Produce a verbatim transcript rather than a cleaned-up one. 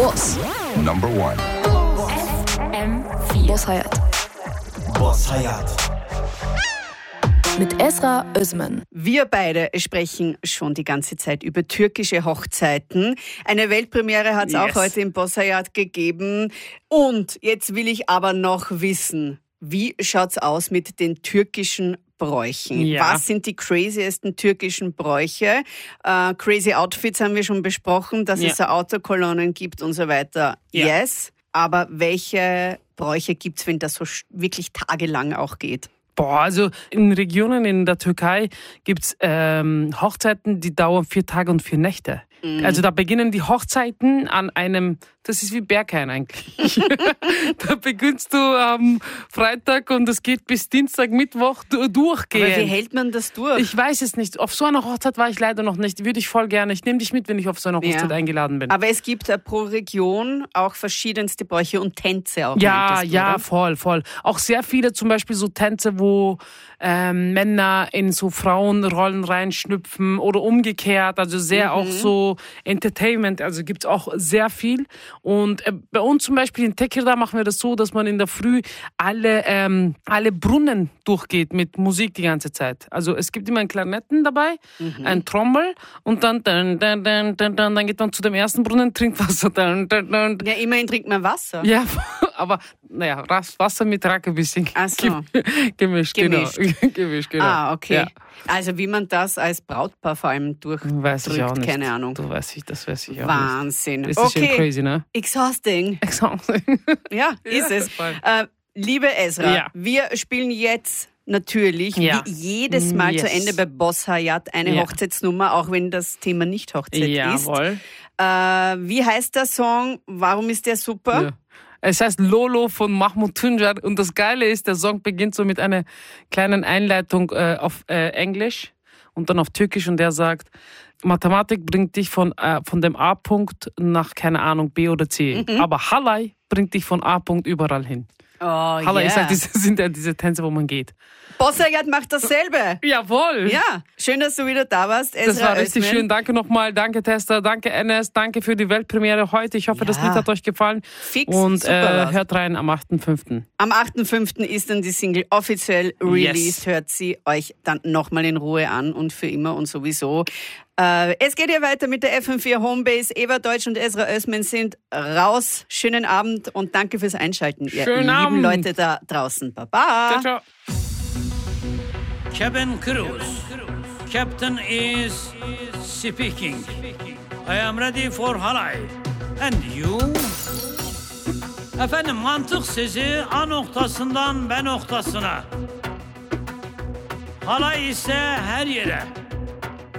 Boss Number one. F M vier. Boss Hayat Boss Hayat mit Esra Özmen. Wir beide sprechen schon die ganze Zeit über türkische Hochzeiten. Eine Weltpremiere hat es Yes. auch heute im Boss Hayat gegeben. Und jetzt will ich aber noch wissen, wie schaut's aus mit den türkischen Bräuchen? Ja. Was sind die craziesten türkischen Bräuche? Äh, crazy Outfits haben wir schon besprochen, dass Ja. es so Autokolonnen gibt und so weiter. Ja. Yes. Aber welche Bräuche gibt's, wenn das so sch- wirklich tagelang auch geht? Boah, also in Regionen in der Türkei gibt's ähm, Hochzeiten, die dauern vier Tage und vier Nächte. Mhm. Also da beginnen die Hochzeiten an einem, das ist wie Berghain eigentlich. Da beginnst du am Freitag und es geht bis Dienstag, Mittwoch du- durchgehen. Aber wie hält man das durch? Ich weiß es nicht. Auf so einer Hochzeit war ich leider noch nicht. Würde ich voll gerne. Ich nehme dich mit, wenn ich auf so einer Hochzeit Ja. eingeladen bin. Aber es gibt äh, pro Region auch verschiedenste Bräuche und Tänze auch. Ja, meintest du, ja, oder? voll, voll. Auch sehr viele zum Beispiel so Tänze, wo ähm, Männer in so Frauenrollen reinschnüpfen oder umgekehrt. Also sehr Mhm. auch so Entertainment. Also gibt's auch sehr viel. Und äh, bei uns zum Beispiel in Tekirdağ machen wir das so, dass man in der Früh alle, ähm, alle Brunnen durchgeht mit Musik die ganze Zeit. Also es gibt immer einen Klarinetten dabei, Mhm. ein Trommel und dann, dann, dann, dann, dann, dann, dann geht man zu dem ersten Brunnen, trinkt Wasser. Dann, dann, dann, Ja, immerhin trinkt man Wasser. ja, aber naja, Wasser mit Racke ein bisschen Ach so. gemischt, Gemischt. genau. Gemischt, genau. Ah, okay. Ja. Also wie man das als Brautpaar vor allem durchdrückt, Weiß ich auch nicht. keine Ahnung. Du weiß ich, das weiß ich auch Wahnsinn. nicht. Das ist schon Okay, crazy, ne? exhausting. Ja, ist es. voll. Äh, liebe Esra, Ja. wir spielen jetzt natürlich Ja. wie jedes Mal Yes. zu Ende bei Boss Hayat eine Ja. Hochzeitsnummer, auch wenn das Thema nicht Hochzeit ist. Jawohl. Äh, wie heißt der Song? Warum ist der super? Ja. Es heißt Lolo von Mahmut Tuncer und das Geile ist, der Song beginnt so mit einer kleinen Einleitung äh, auf äh, Englisch und dann auf Türkisch und der sagt, Mathematik bringt dich von, äh, von dem A-Punkt nach, keine Ahnung, B oder C. Mhm. Aber Halay bringt dich von A-Punkt überall hin. Oh, Halay ist yeah. halt diese, sind ja diese Tänze, wo man geht. Boss Hayat macht dasselbe. Jawohl! Ja, schön, dass du wieder da warst, Esra Das war richtig Özmen. schön. Danke nochmal. Danke, Testa. Danke, Enes. Danke für die Weltpremiere heute. Ich hoffe, Ja. das Lied hat euch gefallen. Fix, Und super äh, war's. hört rein am achten fünften Am achten fünften ist dann die Single offiziell released. Yes. Hört sie euch dann nochmal in Ruhe an und für immer und sowieso. Äh, es geht hier weiter mit der F M vier Homebase. Eva Deutsch und Esra Özmen sind raus. Schönen Abend und danke fürs Einschalten, ihr Schönen lieben Abend. Leute da draußen. Baba. Ciao, ciao. Cabin crews. Captain is speaking. I am ready for halay. And you? Efendim mantık sizi A noktasından B noktasına. Halay ise her yere.